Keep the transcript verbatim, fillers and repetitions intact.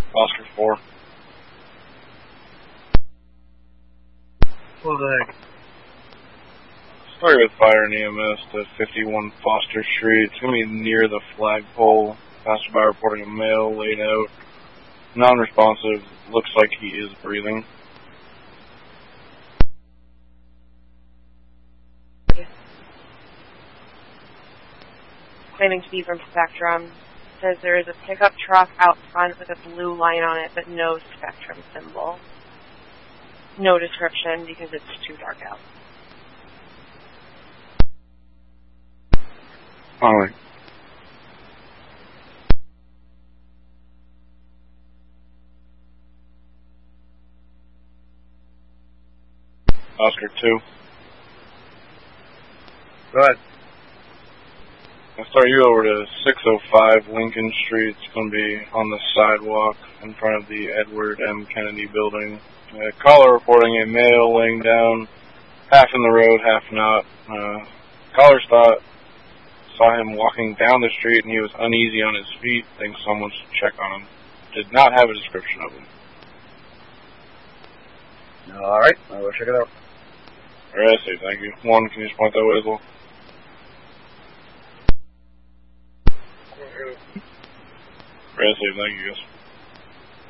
Oscar four. What the heck? Started with fire and E M S to fifty-one Foster Street. It's going to be near the flagpole. Passerby reporting a male laid out. Non-responsive. Looks like he is breathing. Claiming to be from Spectrum. Says there is a pickup truck out front with a blue line on it, but no Spectrum symbol. No description because it's too dark out. Alright. Oscar two. Go ahead. I'll start you over to six oh five Lincoln Street. It's going to be on the sidewalk in front of the Edward M. Kennedy building. A caller reporting a male laying down, half in the road, half not. Uh, callers thought, saw him walking down the street and he was uneasy on his feet. Thinks someone should check on him. Did not have a description of him. Alright, I will check it out. Alright, I say thank you. One, can you just point that way as well? Alright, I say thank you, guys.